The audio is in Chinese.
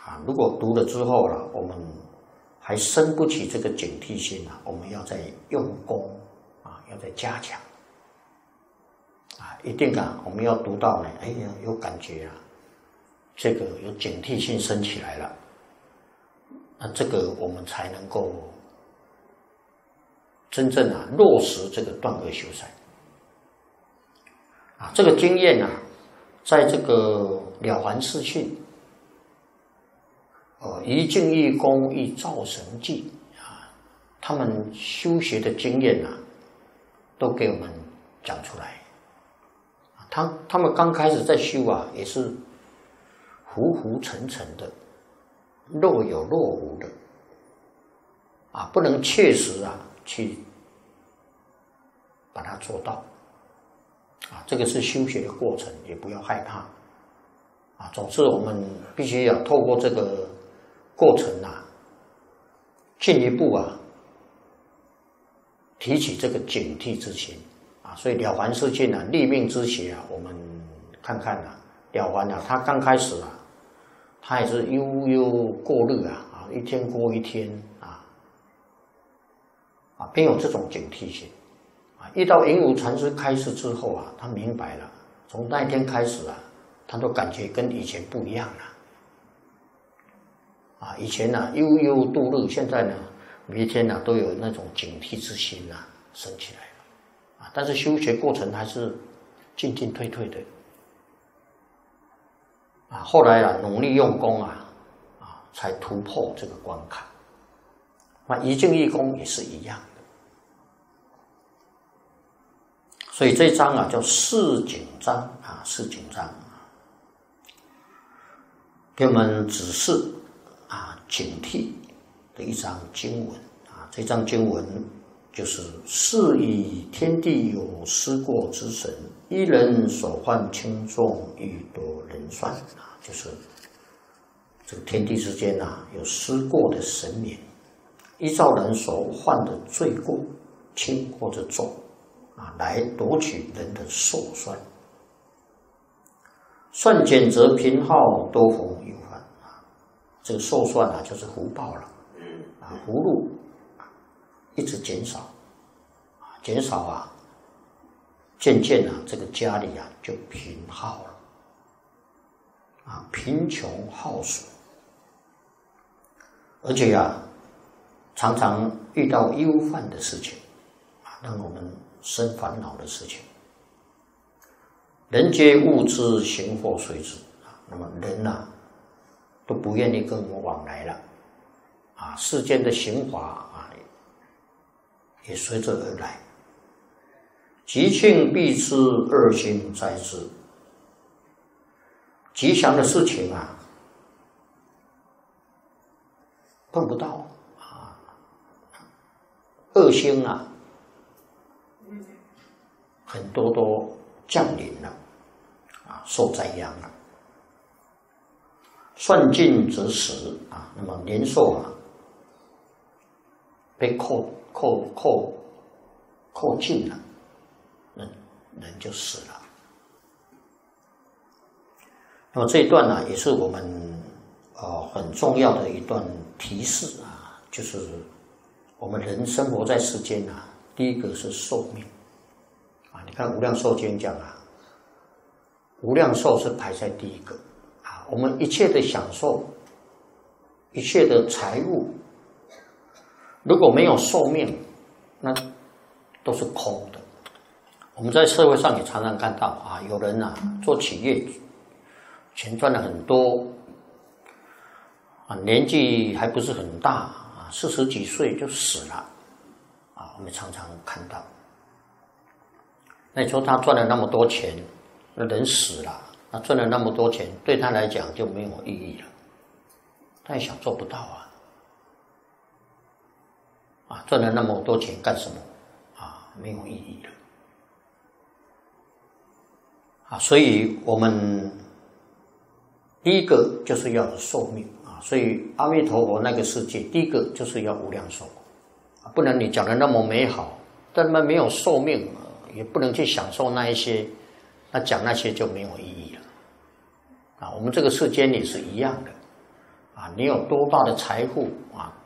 如果读了之后了，我们还生不起这个警惕心我们要再用功要再加强一定我们要读到呢，哎呀，有感觉这个有警惕性升起来了，那这个我们才能够真正落实这个断恶修善这个经验在这个了凡四训一静一功一造神迹他们修学的经验都给我们讲出来。他们刚开始在修也是浮浮沉沉的，若有若无的不能切实去把它做到这个是修学的过程，也不要害怕总之我们必须要透过这个过程进一步提起这个警惕之心所以了凡四训立命之学我们看看了凡他刚开始他也是悠悠过日一天过一天没有这种警惕性遇到云武禅师开示之后他明白了，从那一天开始他都感觉跟以前不一样了以前悠悠度日，现在呢每一天都有那种警惕之心升起来了但是修学过程还是进进退退的后来努力用功才突破这个关卡一静一功也是一样的。所以这一章叫示警章示警章给我们指示警惕的一章经文这章经文就是是以天地有失过之神，一人所患轻重，欲多人算就是这个天地之间有失过的神明，依照人所犯的罪过轻或者重来夺取人的寿算，算减则贫耗，多逢忧患这个寿算就是福报了福禄一直减少减少渐渐这个家里就贫耗了贫穷耗损，而且常常遇到忧患的事情让我们生烦恼的事情。人皆物之，行祸随之那么人都不愿意跟我们往来了世间的刑罚也随之而来。吉庆必之，恶心哉之。吉祥的事情碰不到恶星很多都降临了受灾殃了。算尽则死那么年寿被扣尽了，人就死了。那么这一段也是我们很重要的一段提示就是我们人生活在世间第一个是寿命你看《无量寿经》讲无量寿是排在第一个我们一切的享受，一切的财物，如果没有寿命，那都是空的。我们在社会上也常常看到有人做企业，钱赚了很多年纪还不是很大40几岁就死了我们常常看到。那你说他赚了那么多钱，那人死了，那赚了那么多钱，对他来讲就没有意义了。他也想做不到赚了那么多钱干什么没有意义了所以我们第一个就是要有寿命所以阿弥陀佛那个世界第一个就是要无量寿不能你讲的那么美好，但那没有寿命也不能去享受那一些，那讲那些就没有意义了我们这个世间也是一样的你有多大的财富，